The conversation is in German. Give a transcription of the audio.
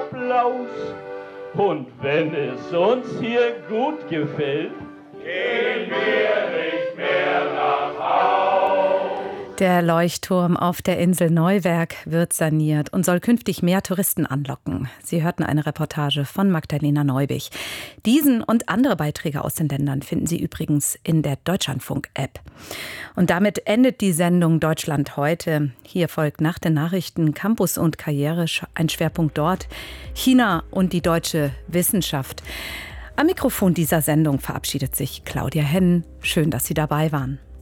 Applaus. Und wenn es uns hier gut gefällt, gehen wir nicht mehr nach Haus. Der Leuchtturm auf der Insel Neuwerk wird saniert und soll künftig mehr Touristen anlocken. Sie hörten eine Reportage von Magdalena Neubich. Diesen und andere Beiträge aus den Ländern finden Sie übrigens in der Deutschlandfunk-App. Und damit endet die Sendung Deutschland heute. Hier folgt nach den Nachrichten Campus und Karriere, ein Schwerpunkt dort, China und die deutsche Wissenschaft. Am Mikrofon dieser Sendung verabschiedet sich Claudia Henn. Schön, dass Sie dabei waren.